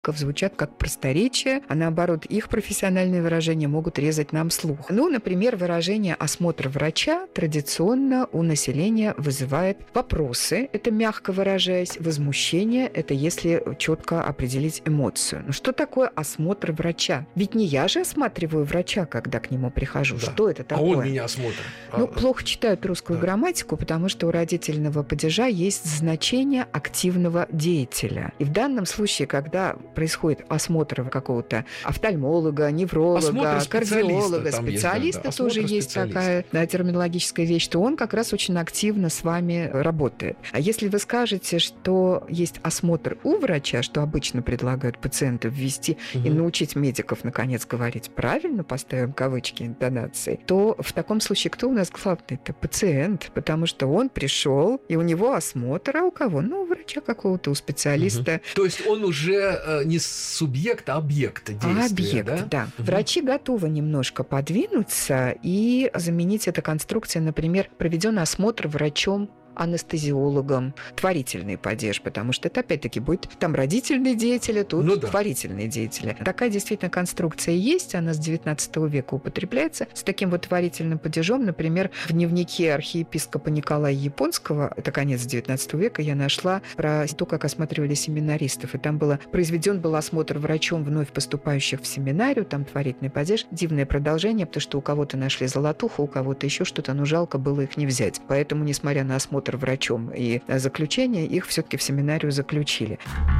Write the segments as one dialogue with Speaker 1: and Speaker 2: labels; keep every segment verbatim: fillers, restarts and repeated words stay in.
Speaker 1: звучат как просторечие, а наоборот, их профессиональные выражения могут резать нам слух. Ну, например, выражение «осмотр врача» традиционно у населения вызывает вопросы, это мягко выражаясь, возмущение, это если четко определить эмоцию. Ну, что такое осмотр врача? Ведь не я же осматриваю врача, когда к нему прихожу. Да. Что это такое?
Speaker 2: А он меня осмотрит.
Speaker 1: Ну, плохо читают русскую да. грамматику, потому что у родительного падежа есть значение активного деятеля. И в данном случае, когда происходит осмотр какого-то офтальмолога, невролога, кардиолога,
Speaker 2: там
Speaker 1: специалиста,
Speaker 2: есть, да,
Speaker 1: тоже есть такая да, терминологическая вещь, то он как раз очень активно с вами работает. А если вы скажете, что есть осмотр у врача, что обычно предлагают пациенту ввести угу. и научить медиков, наконец, говорить правильно, поставим кавычки интонации, то в таком случае кто у нас главный? Это пациент, потому что он пришел, и у него осмотр, а у кого? Ну, у врача какого-то, у специалиста.
Speaker 2: Угу. То есть он уже не субъект, а объект действия,
Speaker 1: объект,
Speaker 2: да?
Speaker 1: да.
Speaker 2: Угу.
Speaker 1: Врачи готовы немножко подвинуться и заменить эту конструкцию, например, проведен осмотр врачом анестезиологом, творительный падеж, потому что это, опять-таки, будет там родительные деятели, тут ну, да. творительные деятели. Такая действительно конструкция есть, она с девятнадцатого века употребляется. С таким вот творительным падежом, например, в дневнике архиепископа Николая Японского, это конец девятнадцатого века, я нашла про то, как осматривали семинаристов. И там было произведен был осмотр врачом вновь поступающих в семинарию, там творительный падеж. Дивное продолжение, потому что у кого-то нашли золотуху, у кого-то еще что-то, но жалко было их не взять. Поэтому, несмотря на осмотр врачом и заключение, их все-таки в семинарию заключили.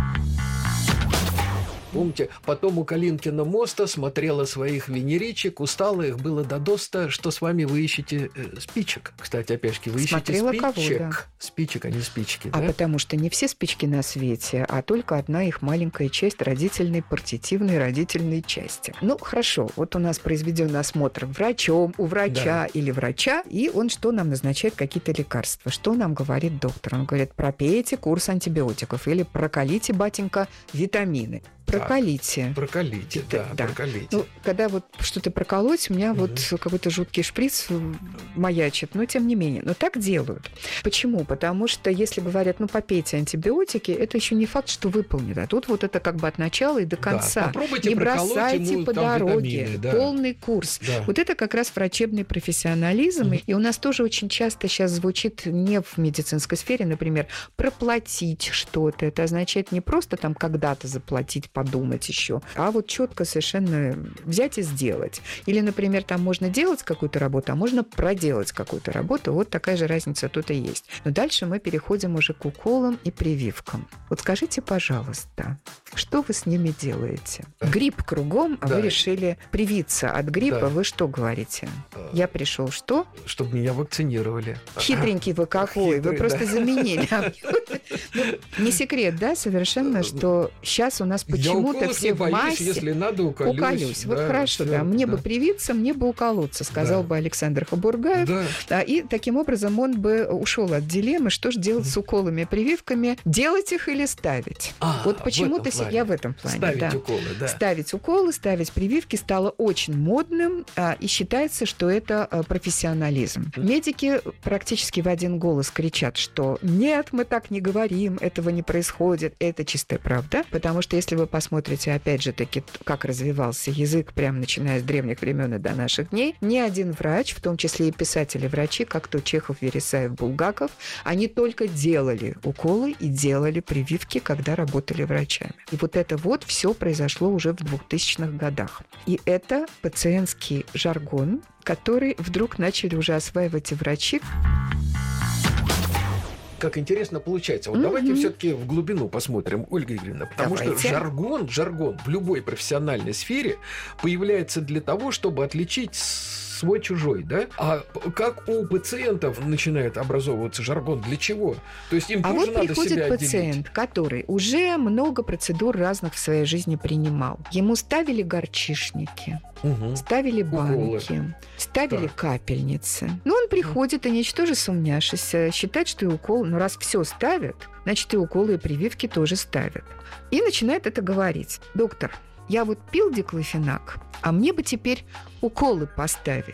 Speaker 2: Помните, потом у Калинкина моста смотрела своих венеричек, устала их было до доста, что с вами вы ищете э, спичек. Кстати, опять-таки, вы
Speaker 1: смотрела
Speaker 2: ищете спичек.
Speaker 1: Кого, да.
Speaker 2: Спичек, а не спички.
Speaker 1: А
Speaker 2: да?
Speaker 1: потому что не все спички на свете, а только одна их маленькая часть родительной, партитивной родительной части. Ну, хорошо, вот у нас произведен осмотр врачом, у врача да. или врача, и он что нам назначает? Какие-то лекарства. Что нам говорит доктор? Он говорит, пропейте курс антибиотиков или прокалите, батенька, витамины. Прокалите.
Speaker 2: Прокалите, да,
Speaker 1: да.
Speaker 2: прокалите.
Speaker 1: Ну, когда вот что-то проколоть, у меня угу. вот какой-то жуткий шприц маячит, но тем не менее. Но так делают. Почему? Потому что если говорят, ну, попейте антибиотики, это еще не факт, что выполнят. А тут вот это как бы от начала и до конца.
Speaker 2: Да, попробуйте
Speaker 1: не
Speaker 2: бросайте
Speaker 1: ему, по дороге.
Speaker 2: Витамины, да.
Speaker 1: Полный курс.
Speaker 2: Да.
Speaker 1: Вот это как раз врачебный профессионализм. Угу. И у нас тоже очень часто сейчас звучит не в медицинской сфере, например, проплатить что-то. Это означает не просто там когда-то заплатить, подумать еще, а вот четко совершенно взять и сделать. Или, например, там можно делать какую-то работу, а можно проделать какую-то работу. Вот такая же разница тут и есть. Но дальше мы переходим уже к уколам и прививкам. Вот скажите, пожалуйста, что вы с ними делаете? Грипп кругом, а да. вы решили привиться от гриппа. Да. Вы что говорите? Я пришел что?
Speaker 2: Чтобы меня вакцинировали.
Speaker 1: Хитренький вы какой. Хитрый, вы просто да. заменили. Не секрет, да, совершенно, что сейчас у нас почему-то все в массе.
Speaker 2: Если надо, уколюсь.
Speaker 1: Уколюсь. Вот хорошо, да. Мне бы привиться, мне бы уколоться, сказал бы Александр Хабургаев. И таким образом он бы ушел от дилеммы, что же делать с уколами и прививками, делать их или ставить. Вот почему-то я в этом плане.
Speaker 2: Ставить уколы, да.
Speaker 1: Ставить уколы, ставить прививки стало очень модным, и считается, что это профессионализм. Медики практически в один голос кричат, что нет, мы так не говорим, этого не происходит. Это чистая правда, потому что если вы посмотрите, опять же таки, как развивался язык, прямо начиная с древних времен и до наших дней, ни один врач, в том числе и писатели-врачи, как то Чехов, Вересаев, Булгаков, они только делали уколы и делали прививки, когда работали врачами. И вот это вот все произошло уже в двухтысячных годах. И это пациентский жаргон, который вдруг начали уже осваивать и врачи.
Speaker 2: Как интересно получается. Вот mm-hmm. давайте все-таки в глубину посмотрим, Ольга Игоревна, потому давайте. что жаргон, жаргон в любой профессиональной сфере появляется для того, чтобы отличить свой-чужой, да? А как у пациентов начинает образовываться жаргон? Для чего? То есть им
Speaker 1: а
Speaker 2: тоже
Speaker 1: вот
Speaker 2: надо себя
Speaker 1: приходит
Speaker 2: отделить.
Speaker 1: Пациент, который уже много процедур разных в своей жизни принимал. Ему ставили горчишники, угу. ставили банки, уколы. ставили так. капельницы. Но он приходит, и ничтоже сумняшися, считает, что и укол, ну раз все ставят, значит и уколы, и прививки тоже ставят. И начинает это говорить. Доктор, я вот пил диклофенак, а мне бы теперь уколы поставить.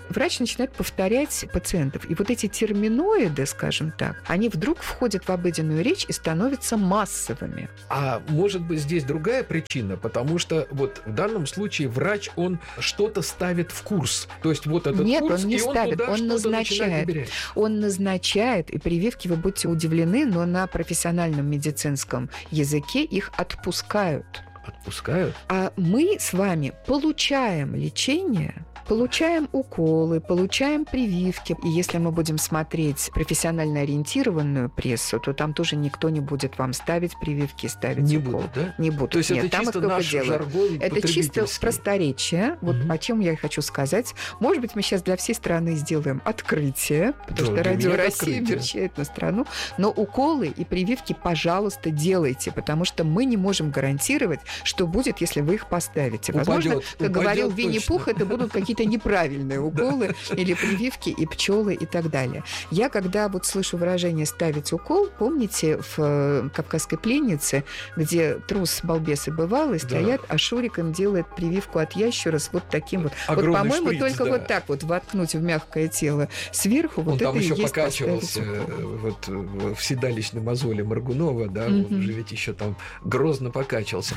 Speaker 1: врач начинает повторять пациентов. И вот эти терминоиды, скажем так, они вдруг входят в обыденную речь и становятся массовыми.
Speaker 2: А может быть, здесь другая причина? Потому что вот в данном случае врач, он что-то ставит в курс. То есть вот этот
Speaker 1: Нет,
Speaker 2: курс,
Speaker 1: он не
Speaker 2: и он
Speaker 1: ставит,
Speaker 2: туда
Speaker 1: он назначает. Он назначает, и прививки, вы будете удивлены, но на профессиональном медицинском языке их отпускают.
Speaker 2: Отпускают?
Speaker 1: А мы с вами получаем лечение, получаем уколы, получаем прививки. И если мы будем смотреть профессионально ориентированную прессу, то там тоже никто не будет вам ставить прививки, ставить
Speaker 2: не
Speaker 1: укол.
Speaker 2: Будут, да?
Speaker 1: Не будут.
Speaker 2: То есть
Speaker 1: Нет,
Speaker 2: это
Speaker 1: там
Speaker 2: чисто
Speaker 1: их только
Speaker 2: наш
Speaker 1: делают.
Speaker 2: жаргон
Speaker 1: Это чисто просторечие. Вот
Speaker 2: угу.
Speaker 1: о чем я и хочу сказать. Может быть, мы сейчас для всей страны сделаем открытие, потому
Speaker 2: да,
Speaker 1: что Радио Россия мерчает на страну. Но уколы и прививки, пожалуйста, делайте, потому что мы не можем гарантировать, что будет, если вы их поставите. Возможно,
Speaker 2: упадет,
Speaker 1: как
Speaker 2: упадет
Speaker 1: говорил
Speaker 2: точно.
Speaker 1: Винни-Пух, это будут какие-то неправильные уколы или прививки и пчелы и так далее. Я, когда вот слышу выражение «ставить укол», помните, в «Кавказской пленнице», где трус, балбес и бывалый стоят, да. а Шурик им делает прививку от ящера с вот таким вот.
Speaker 2: Огромный
Speaker 1: вот, по-моему,
Speaker 2: шприц,
Speaker 1: только
Speaker 2: да.
Speaker 1: вот так вот воткнуть в мягкое тело сверху.
Speaker 2: Он
Speaker 1: вот
Speaker 2: там
Speaker 1: это
Speaker 2: еще
Speaker 1: и есть
Speaker 2: покачивался вот, в седалищной мозоли Моргунова, да, mm-hmm. он же ведь еще там грозно покачивался.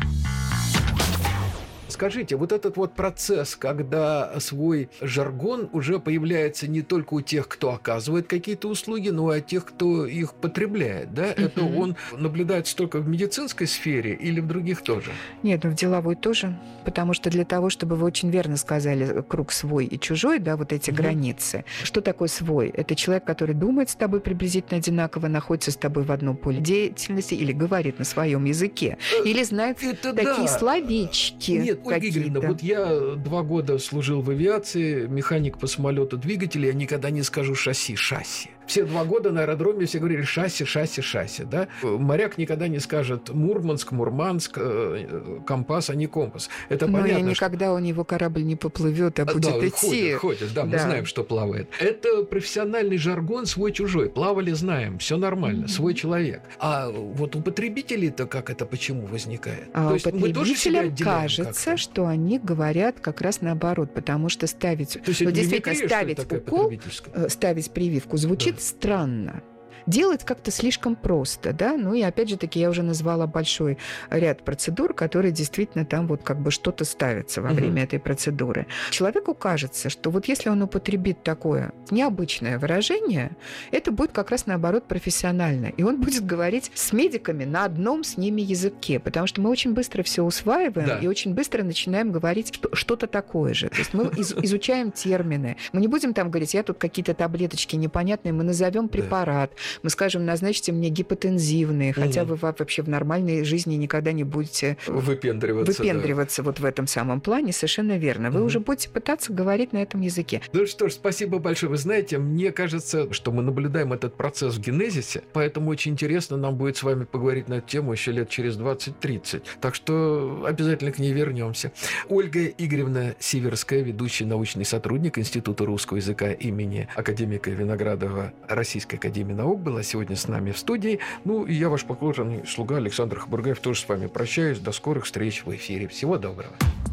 Speaker 2: Скажите, вот этот вот процесс, когда свой жаргон уже появляется не только у тех, кто оказывает какие-то услуги, но и у тех, кто их потребляет, да? Uh-huh. Это он наблюдается только в медицинской сфере или в других тоже?
Speaker 1: Нет, ну в деловой тоже, потому что для того, чтобы вы очень верно сказали круг свой и чужой, да, вот эти uh-huh. границы. Что такое свой? Это человек, который думает с тобой приблизительно одинаково, находится с тобой в одном поле деятельности или говорит на своем языке, или знает
Speaker 2: это
Speaker 1: такие
Speaker 2: да.
Speaker 1: словечки.
Speaker 2: Нет, Ольга Игоревна, вот я два года служил в авиации, механик по самолету двигателя, я никогда не скажу шасси, шасси. Все два года на аэродроме все говорили шасси, шасси, шасси, да? Моряк никогда не скажет Мурманск, Мурманск, компас, а не компас. Это
Speaker 1: Но
Speaker 2: понятно.
Speaker 1: Но никогда что... у него корабль не поплывет, а будет
Speaker 2: да,
Speaker 1: идти.
Speaker 2: Ходит, ходит, да,
Speaker 1: да,
Speaker 2: мы знаем, что плавает. Это профессиональный жаргон свой-чужой. Плавали, знаем, все нормально, mm-hmm. свой человек. А вот у потребителей-то как это, почему возникает?
Speaker 1: А
Speaker 2: То есть
Speaker 1: потребителям кажется, как-то? Что они говорят как раз наоборот, потому что ставить,
Speaker 2: То есть
Speaker 1: ну,
Speaker 2: это
Speaker 1: действительно ставить укол, ставить прививку звучит да. странно. Делать как-то слишком просто, да, ну и опять же таки я уже назвала большой ряд процедур, которые действительно там вот как бы что-то ставится во время uh-huh. этой процедуры. Человеку кажется, что вот если он употребит такое необычное выражение, это будет как раз наоборот профессионально, и он будет говорить с медиками на одном с ними языке, потому что мы очень быстро все усваиваем да. и очень быстро начинаем говорить что-то такое же. То есть мы из- изучаем термины, мы не будем там говорить, я тут какие-то таблеточки непонятные, мы назовем препарат, да. мы скажем, назначьте мне гипотензивные, угу. хотя вы вообще в нормальной жизни никогда не будете
Speaker 2: выпендриваться,
Speaker 1: выпендриваться да. вот в этом самом плане. Совершенно верно. Вы угу. уже будете пытаться говорить на этом языке.
Speaker 2: Ну что ж, спасибо большое. Вы знаете, мне кажется, что мы наблюдаем этот процесс в генезисе, поэтому очень интересно нам будет с вами поговорить на эту тему еще лет через двадцать-тридцать. Так что обязательно к ней вернемся. Ольга Игоревна Сиверская, ведущий научный сотрудник Института русского языка имени академика Виноградова Российской академии наук, была сегодня с нами в студии. Ну, и я, ваш покорный слуга Александр Хабургаев, тоже с вами прощаюсь. До скорых встреч в эфире. Всего доброго.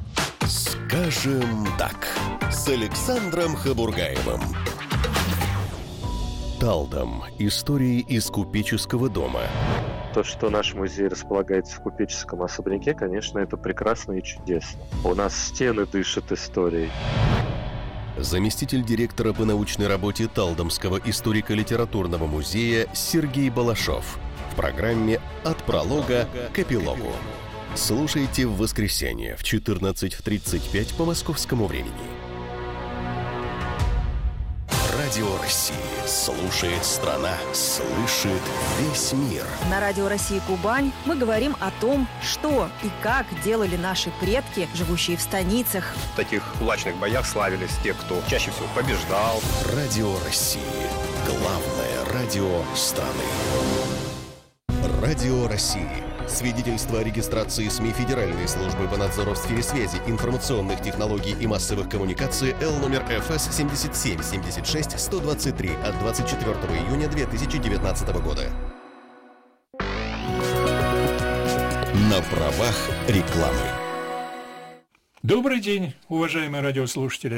Speaker 3: Скажем так, с Александром Хабургаевым. Талдом. Истории из купеческого дома.
Speaker 4: То, что наш музей располагается в купеческом особняке, конечно, это прекрасно и чудесно. У нас стены дышат историей.
Speaker 3: Заместитель директора по научной работе Талдомского историко-литературного музея Сергей Балашов. В программе «От пролога к эпилогу». Слушайте в воскресенье в четырнадцать тридцать пять по московскому времени. Радио России. Слушает страна. Слышит весь мир.
Speaker 5: На Радио России Кубань мы говорим о том, что и как делали наши предки, живущие в станицах.
Speaker 6: В таких кулачных боях славились те, кто чаще всего побеждал.
Speaker 3: Радио России. Главное радио страны. Радио России. Свидетельство о регистрации СМИ Федеральной службы по надзору в сфере связи, информационных технологий и массовых коммуникаций Л номер эф эс семьдесят семь семьдесят шесть сто двадцать три от двадцать четвёртого июня две тысячи девятнадцатого года. На правах рекламы.
Speaker 7: Добрый день, уважаемые радиослушатели.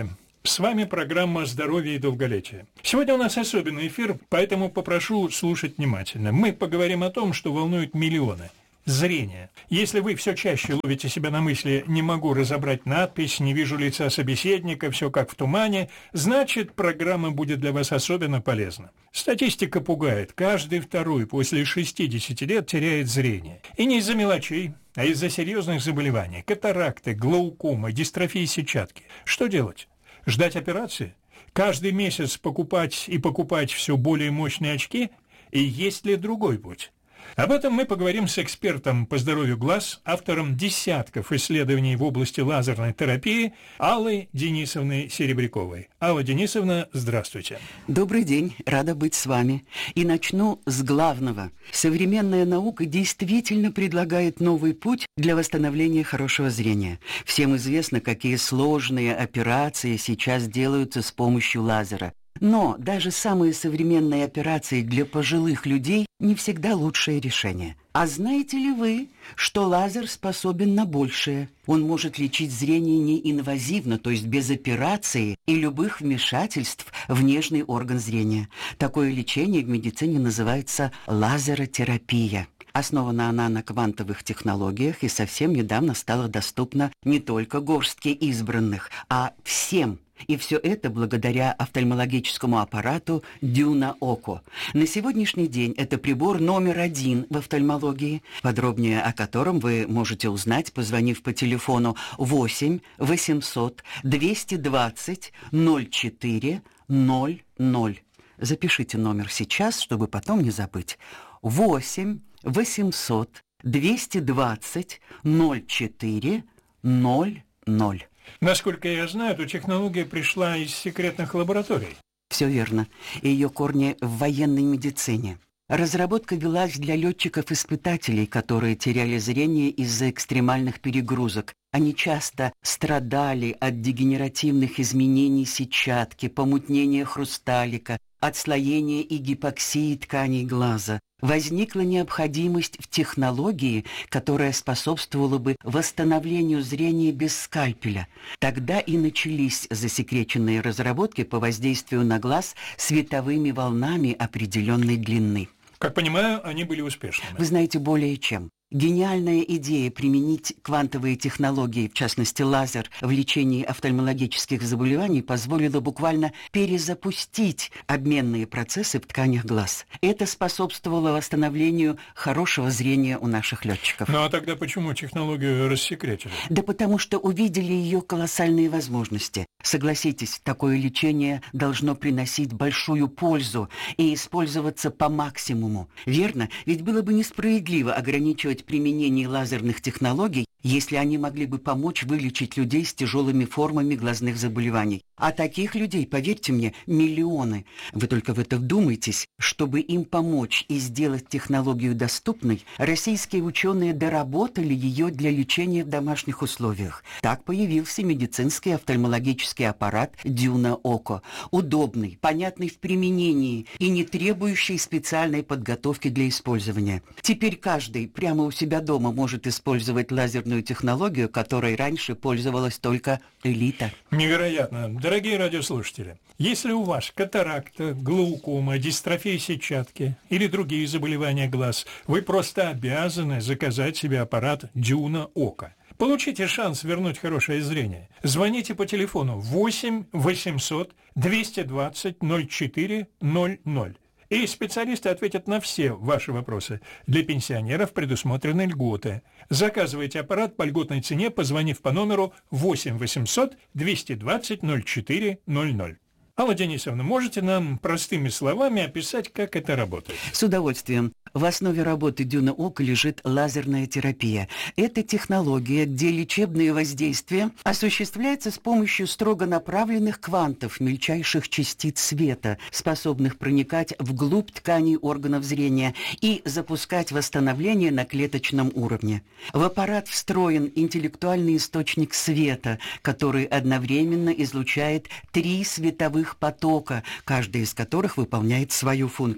Speaker 7: С вами программа «Здоровье и долголетие». Сегодня у нас особенный эфир, поэтому попрошу слушать внимательно. Мы поговорим о том, что волнует миллионы. Зрение. Если вы все чаще ловите себя на мысли «не могу разобрать надпись», «не вижу лица собеседника», «все как в тумане», значит, программа будет для вас особенно полезна. Статистика пугает. Каждый второй после шестидесяти лет теряет зрение. И не из-за мелочей, а из-за серьезных заболеваний. Катаракты, глаукома, дистрофии сетчатки. Что делать? Ждать операции? Каждый месяц покупать и покупать все более мощные очки? И есть ли другой путь? Об этом мы поговорим с экспертом по здоровью глаз, автором десятков исследований в области лазерной терапии Аллой Денисовной Серебряковой. Алла Денисовна, здравствуйте.
Speaker 8: Добрый день, рада быть с вами. И начну с главного. Современная наука действительно предлагает новый путь для восстановления хорошего зрения. Всем известно, какие сложные операции сейчас делаются с помощью лазера. Но даже самые современные операции для пожилых людей не всегда лучшее решение. А знаете ли вы, что лазер способен на большее? Он может лечить зрение неинвазивно, то есть без операции и любых вмешательств в нежный орган зрения. Такое лечение в медицине называется лазеротерапия. Основана она на квантовых технологиях и совсем недавно стала доступна не только горстке избранных, а всем. И все это благодаря офтальмологическому аппарату Дюна Око. На сегодняшний день это прибор номер один в офтальмологии, подробнее о котором вы можете узнать, позвонив по телефону восемь восемьсот двести двадцать ноль четыре ноль ноль. Запишите номер сейчас, чтобы потом не забыть. восемь восемьсот двести двадцать ноль четыре ноль ноль.
Speaker 7: Насколько я знаю, эта технология пришла из секретных лабораторий.
Speaker 8: Все верно. Ее корни в военной медицине. Разработка велась для летчиков-испытателей, которые теряли зрение из-за экстремальных перегрузок. Они часто страдали от дегенеративных изменений сетчатки, помутнения хрусталика, отслоения и гипоксии тканей глаза. Возникла необходимость в технологии, которая способствовала бы восстановлению зрения без скальпеля. Тогда и начались засекреченные разработки по воздействию на глаз световыми волнами определенной длины.
Speaker 7: Как понимаю, они были успешными.
Speaker 8: Вы знаете, более чем. Гениальная идея применить квантовые технологии, в частности лазер, в лечении офтальмологических заболеваний позволила буквально перезапустить обменные процессы в тканях глаз. Это способствовало восстановлению хорошего зрения у наших летчиков.
Speaker 7: Ну а тогда почему технологию рассекретили?
Speaker 8: Да потому что увидели ее колоссальные возможности. Согласитесь, такое лечение должно приносить большую пользу и использоваться по максимуму. Верно? Ведь было бы несправедливо ограничивать применение лазерных технологий, если они могли бы помочь вылечить людей с тяжелыми формами глазных заболеваний. А таких людей, поверьте мне, миллионы. Вы только в это вдумайтесь. Чтобы им помочь и сделать технологию доступной, российские ученые доработали ее для лечения в домашних условиях. Так появился медицинский офтальмологический аппарат Дюна Око. Удобный, понятный в применении и не требующий специальной подготовки для использования. Теперь каждый прямо у себя дома может использовать лазерную технологию, которой раньше пользовалась только элита.
Speaker 7: Невероятно. Дорогие радиослушатели, если у вас катаракта, глаукома, дистрофия сетчатки или другие заболевания глаз, вы просто обязаны заказать себе аппарат Дюна Око. Получите шанс вернуть хорошее зрение. Звоните по телефону восемь восемьсот двести двадцать ноль четыре ноль ноль. И специалисты ответят на все ваши вопросы. Для пенсионеров предусмотрены льготы. Заказывайте аппарат по льготной цене, позвонив по номеру восемь восемьсот двести двадцать ноль четыре ноль ноль. Алла Денисовна, можете нам простыми словами описать, как это работает?
Speaker 8: С удовольствием. В основе работы Дюна Око лежит лазерная терапия. Это технология, где лечебное воздействие осуществляется с помощью строго направленных квантов мельчайших частиц света, способных проникать вглубь тканей органов зрения и запускать восстановление на клеточном уровне. В аппарат встроен интеллектуальный источник света, который одновременно излучает три световых потока, каждый из которых выполняет свою функцию.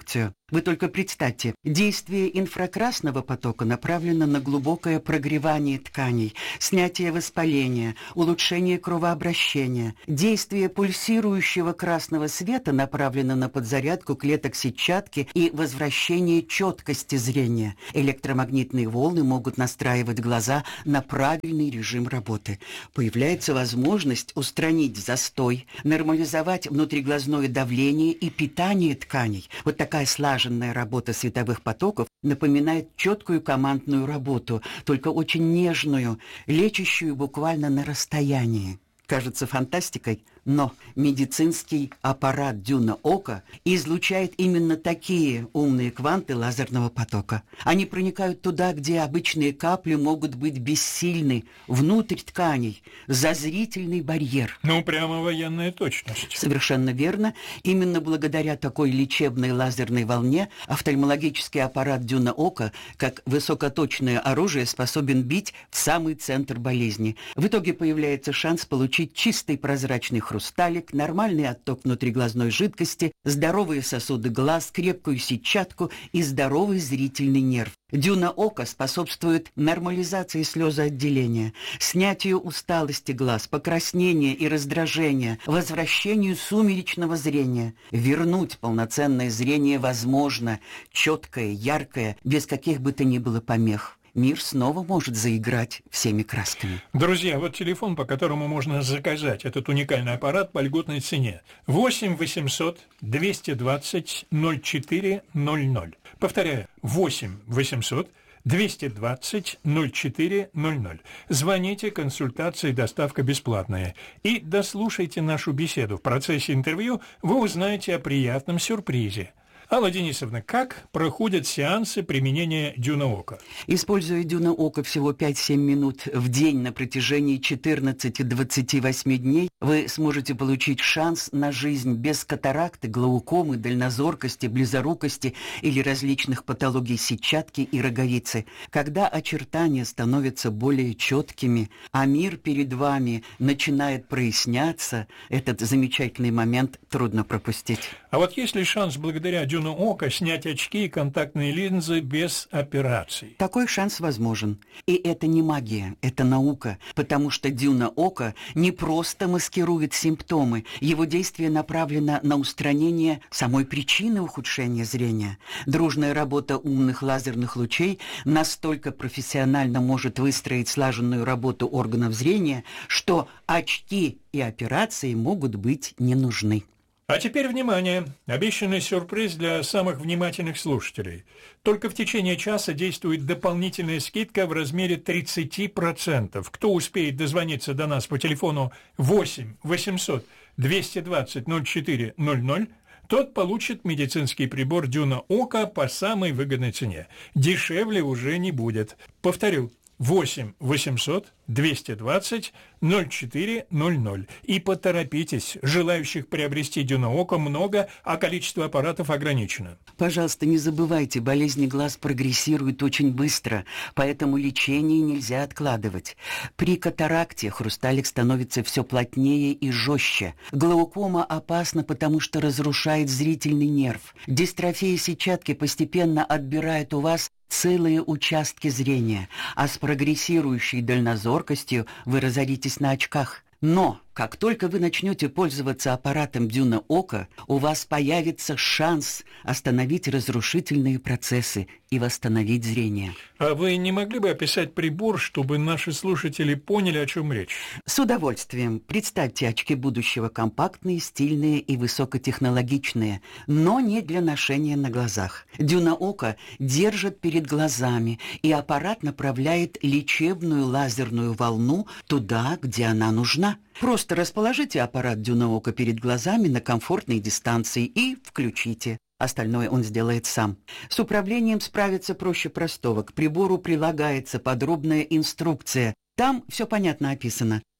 Speaker 8: Вы только представьте, действие инфракрасного потока направлено на глубокое прогревание тканей, снятие воспаления, улучшение кровообращения. Действие пульсирующего красного света направлено на подзарядку клеток сетчатки и возвращение четкости зрения. Электромагнитные волны могут настраивать глаза на правильный режим работы. Появляется возможность устранить застой, нормализовать внутриглазное давление и питание тканей. Вот такая слаженная работа световых потоков напоминает четкую командную работу, только очень нежную, лечащую буквально на расстоянии. Кажется фантастикой, но медицинский аппарат Дюна Ока излучает именно такие умные кванты лазерного потока. Они проникают туда, где обычные капли могут быть бессильны, внутрь тканей, за зрительный барьер.
Speaker 7: Ну, прямо военная точность.
Speaker 8: Совершенно верно. Именно благодаря такой лечебной лазерной волне офтальмологический аппарат Дюна Ока, как высокоточное оружие, способен бить в самый центр болезни. В итоге появляется шанс получить чистый прозрачный хрусталик, нормальный отток внутриглазной жидкости, здоровые сосуды глаз, крепкую сетчатку и здоровый зрительный нерв. Дюна Ока способствует нормализации слезоотделения, снятию усталости глаз, покраснения и раздражения, возвращению сумеречного зрения. Вернуть полноценное зрение возможно, четкое, яркое, без каких бы то ни было помех. Мир снова может заиграть всеми красками.
Speaker 7: Друзья, вот телефон, по которому можно заказать этот уникальный аппарат по льготной цене. восемь восемьсот двести двадцать ноль четыре ноль ноль. Повторяю, восемь восемьсот двести двадцать ноль четыре ноль ноль. Звоните, консультация и доставка бесплатная. И дослушайте нашу беседу. В процессе интервью вы узнаете о приятном сюрпризе. Алла Денисовна, как проходят сеансы применения Дюна Ока?
Speaker 8: Используя Дюна Ока всего пять-семь минут в день на протяжении четырнадцати-двадцати восьми дней, вы сможете получить шанс на жизнь без катаракты, глаукомы, дальнозоркости, близорукости или различных патологий сетчатки и роговицы. Когда очертания становятся более четкими, а мир перед вами начинает проясняться, этот замечательный момент трудно пропустить.
Speaker 7: А вот есть ли шанс благодаря Дюна Ока снять очки и контактные линзы без операций?
Speaker 8: Такой шанс возможен. И это не магия, это наука, потому что Дюна Ока не просто маскирует симптомы, его действие направлено на устранение самой причины ухудшения зрения. Дружная работа умных лазерных лучей настолько профессионально может выстроить слаженную работу органов зрения, что очки и операции могут быть не нужны.
Speaker 7: А теперь внимание! Обещанный сюрприз для самых внимательных слушателей. Только в течение часа действует дополнительная скидка в размере тридцать процентов. Кто успеет дозвониться до нас по телефону восемь восемьсот двести двадцать ноль четыре ноль ноль, тот получит медицинский прибор Дюна Ока по самой выгодной цене. Дешевле уже не будет. Повторю. восемь восемьсот двести двадцать ноль четыре ноль ноль. И поторопитесь, желающих приобрести Дюна Ока много, а количество аппаратов ограничено.
Speaker 8: Пожалуйста, не забывайте, болезни глаз прогрессируют очень быстро, поэтому лечение нельзя откладывать. При катаракте хрусталик становится все плотнее и жестче. Глаукома опасна, потому что разрушает зрительный нерв. Дистрофия сетчатки постепенно отбирает у вас целые участки зрения, а с прогрессирующей дальнозоркостью вы разоритесь на очках. Но как только вы начнете пользоваться аппаратом Дюна Ока, у вас появится шанс остановить разрушительные процессы и восстановить зрение.
Speaker 7: А вы не могли бы описать прибор, чтобы наши слушатели поняли, о чем речь?
Speaker 8: С удовольствием. Представьте, очки будущего компактные, стильные и высокотехнологичные, но не для ношения на глазах. Дюна Ока держит перед глазами, и аппарат направляет лечебную лазерную волну туда, где она нужна. Просто расположите аппарат Дюна Ока перед глазами на комфортной дистанции и включите. Остальное он сделает сам. С управлением справиться проще простого. К прибору прилагается подробная инструкция. Там все понятно описано.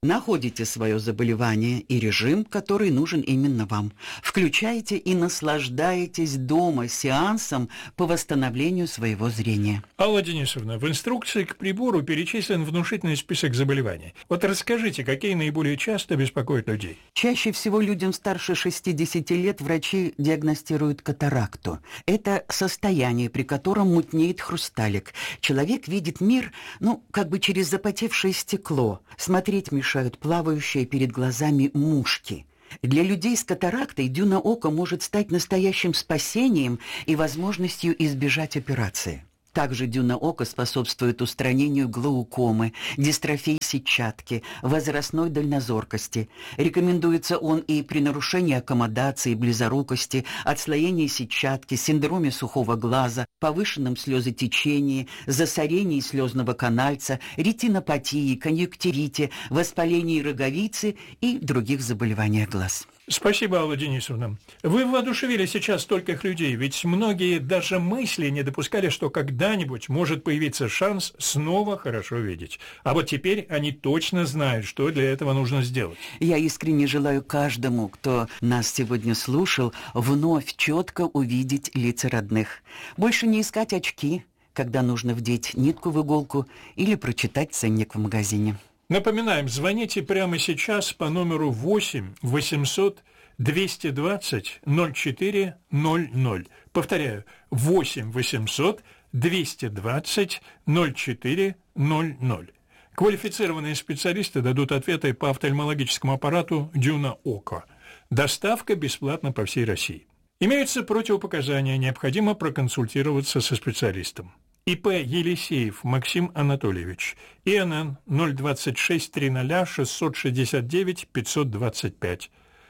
Speaker 8: Находите свое заболевание и режим, который нужен именно вам. Включайте и наслаждайтесь дома сеансом по восстановлению своего зрения.
Speaker 7: Алла Денисовна, в инструкции к прибору перечислен внушительный список заболеваний. Вот расскажите, какие наиболее часто беспокоят людей?
Speaker 8: Чаще всего людям старше шестидесяти лет врачи диагностируют катаракту. Это состояние, при котором мутнеет хрусталик. Человек видит мир, ну, как бы через запотевшее стекло. Смотреть мешает плавающие перед глазами мушки. Для людей с катарактой дюна ока может стать настоящим спасением и возможностью избежать операции. Также дюна ока способствует устранению глаукомы, дистрофии сетчатки, возрастной дальнозоркости. Рекомендуется он и при нарушении аккомодации, близорукости, отслоении сетчатки, синдроме сухого глаза, повышенном слезотечении, засорении слезного канальца, ретинопатии, конъюнктивите, воспалении роговицы и других заболеваниях глаз.
Speaker 7: Спасибо, Алла Денисовна. Вы воодушевили сейчас стольких людей, ведь многие даже мысли не допускали, что когда-нибудь может появиться шанс снова хорошо видеть. А вот теперь они точно знают, что для этого нужно сделать.
Speaker 8: Я искренне желаю каждому, кто нас сегодня слушал, вновь четко увидеть лица родных. Больше не искать очки, когда нужно вдеть нитку в иголку или прочитать ценник в магазине.
Speaker 7: Напоминаем, звоните прямо сейчас по номеру восемь восемьсот двести двадцать ноль четыре ноль ноль. Повторяю, восемь восемьсот двести двадцать ноль четыре ноль ноль. Квалифицированные специалисты дадут ответы по офтальмологическому аппарату «Дюна Око». Доставка бесплатна по всей России. Имеются противопоказания, необходимо проконсультироваться со специалистом. ИП Елисеев Максим Анатольевич, ИНН ноль двадцать шесть тридцать шестьсот шестьдесят девять пятьсот двадцать пять,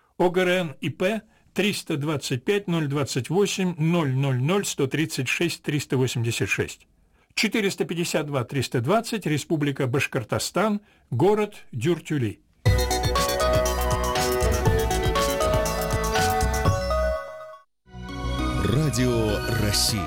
Speaker 7: ОГРН ИП триста двадцать пять ноль двадцать восемь ноль ноль ноль сто тридцать шесть триста восемьдесят шесть, четыреста пятьдесят два триста двадцать, Республика Башкортостан, город Дюртюли.
Speaker 3: Радио России.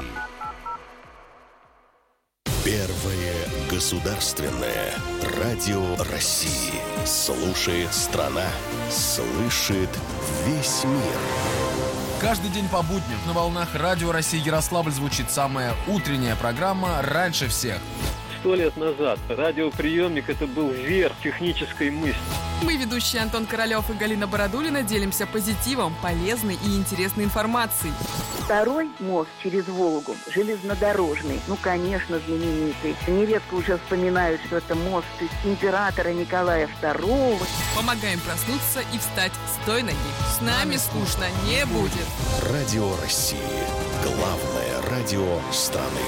Speaker 3: Первое государственное радио России. Слушает страна, слышит весь мир.
Speaker 9: Каждый день по будням на волнах Радио России Ярославль звучит самая утренняя программа «Раньше всех».
Speaker 10: Сто лет назад радиоприемник – это был верх технической мысли.
Speaker 11: Мы, ведущие Антон Королёв и Галина Бородулина, делимся позитивом, полезной и интересной информацией.
Speaker 12: Второй мост через Волгу, железнодорожный, ну, конечно, знаменитый. Нередко уже вспоминают, что это мост императора Николая Второго.
Speaker 11: Помогаем проснуться и встать с той ноги. С нами скучно не будет.
Speaker 3: Радио России. Главное радио страны.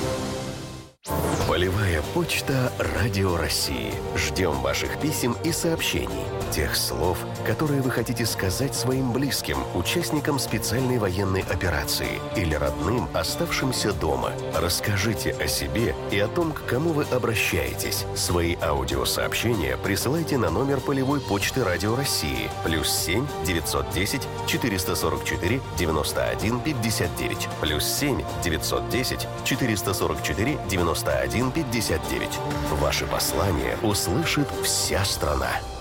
Speaker 3: Полевая почта Радио России. Ждем ваших писем и сообщений. Тех слов, которые вы хотите сказать своим близким, участникам специальной военной операции или родным, оставшимся дома. Расскажите о себе и о том, к кому вы обращаетесь. Свои аудиосообщения присылайте на номер полевой почты Радио России плюс семь девятьсот десять четыреста сорок четыре девяносто один пятьдесят девять плюс семь девятьсот десять четыреста сорок четыре девяносто один пятьдесят девять. Ваши послания услышит вся страна.